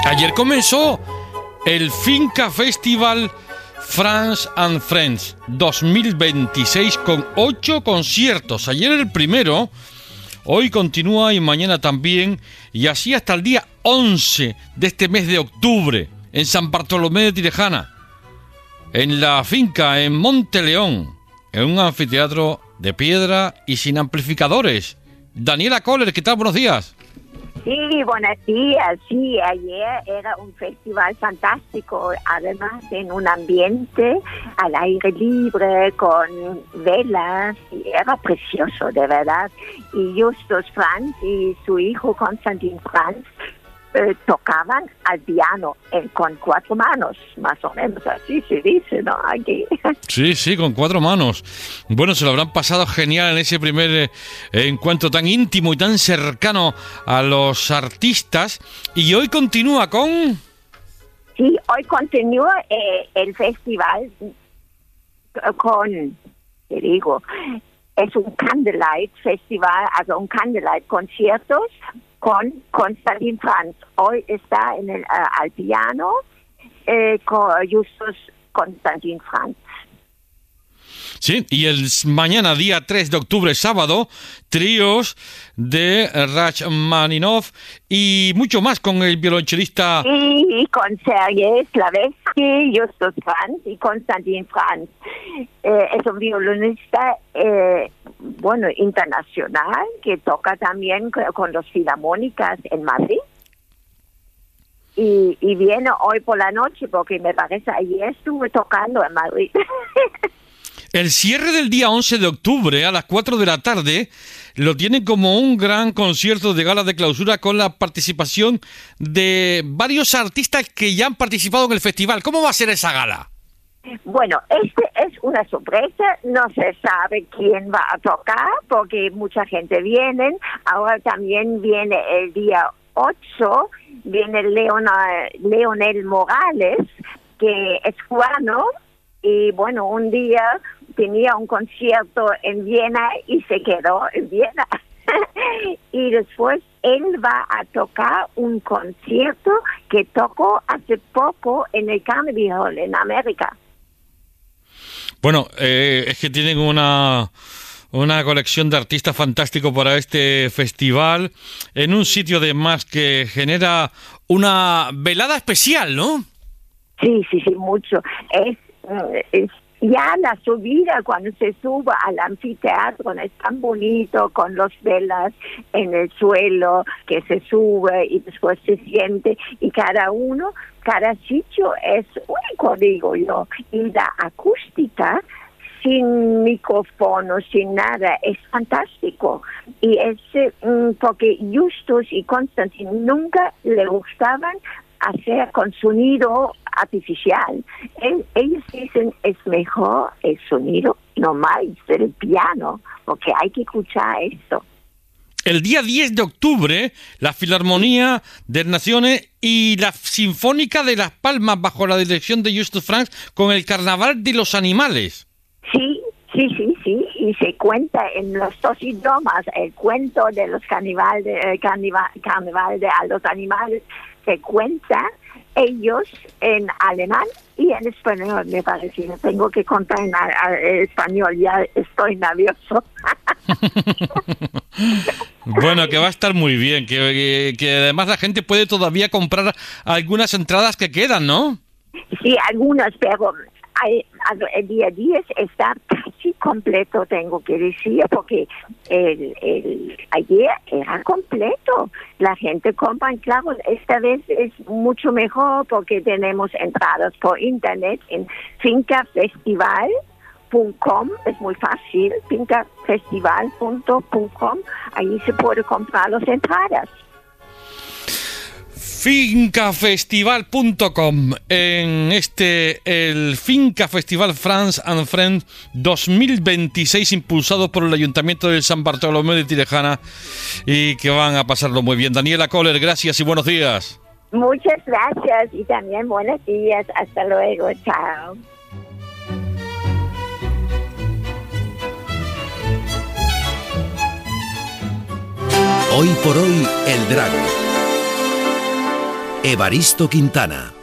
Ayer comenzó el Finca Festival France and Friends 2026 con 8 conciertos. Ayer el primero, hoy continúa y mañana también, y así hasta el día 11 de este mes de octubre en San Bartolomé de Tirejana, en la finca en Monteleón, en un anfiteatro de piedra y sin amplificadores. Daniela Kohler, ¿qué tal? Buenos días. Sí, buenos días. Sí, ayer era un festival fantástico, además en un ambiente al aire libre, con velas, y era precioso, de verdad. Y Justus Franz y su hijo Konstantin Franz tocaban al piano con 4 manos, más o menos así se dice, ¿no? Aquí. Sí, con 4 manos. Bueno, se lo habrán pasado genial en ese primer encuentro tan íntimo y tan cercano a los artistas. Y hoy continúa con... Sí, hoy continúa el festival con, te digo, es un candlelight festival, un candlelight conciertos con Konstantin Franz. Hoy está en el al piano con Justus Konstantin Franz. Sí, y el mañana, día 3 de octubre, sábado, tríos de Rachmaninoff y mucho más con el violonchelista... Y con Sergei Slavetsky, Justus Franz y Konstantin Franz. Es un violinista, internacional, que toca también con los Filarmónicas en Madrid. Y viene hoy por la noche, porque me parece ayer estuve tocando en Madrid. El cierre del día 11 de octubre a las 4 de la tarde lo tienen como un gran concierto de gala de clausura con la participación de varios artistas que ya han participado en el festival. ¿Cómo va a ser esa gala? Bueno, este es una sorpresa, no se sabe quién va a tocar porque mucha gente viene. Ahora también viene el día 8, viene Leonel Morales, que es cubano, y bueno, un día tenía un concierto en Viena y se quedó en Viena. Y después él va a tocar un concierto que tocó hace poco en el Carnegie Hall en América. Bueno, es que tienen una colección de artistas fantástico para este festival, en un sitio además que genera una velada especial, ¿no? Sí, mucho. Es ya la subida, cuando se suba al anfiteatro, es tan bonito con las velas en el suelo, que se sube y después se siente, y cada sitio es único, digo yo, y la acústica sin micrófono, sin nada, es fantástico. Y es porque Justus y Konstantin nunca le gustaban hacer con sonido artificial. Ellos dicen es mejor el sonido normal del piano, porque hay que escuchar esto. El día 10 de octubre, la Filarmonía de Naciones y la Sinfónica de Las Palmas, bajo la dirección de Justus Franz, con el Carnaval de los Animales. Sí, y se cuenta en los 2 idiomas el cuento de los carnaval de los animales. Se cuenta ellos en alemán y en español, me parece. Tengo que contar en español, ya estoy nervioso. Bueno, que va a estar muy bien, que además la gente puede todavía comprar algunas entradas que quedan, ¿no? Sí, algunas, pero el día 10 está casi completo, tengo que decir, porque ayer era completo. La gente compra, claro, esta vez es mucho mejor porque tenemos entradas por internet en fincafestival.com, es muy fácil, fincafestival.com, ahí se puede comprar las entradas. Fincafestival.com en el Finca Festival France and Friends 2026, impulsado por el Ayuntamiento de San Bartolomé de Tirejana, y que van a pasarlo muy bien. Daniela Kohler, gracias y buenos días. Muchas gracias y también buenos días. Hasta luego. Chao. Hoy por hoy, El Drago. Evaristo Quintana.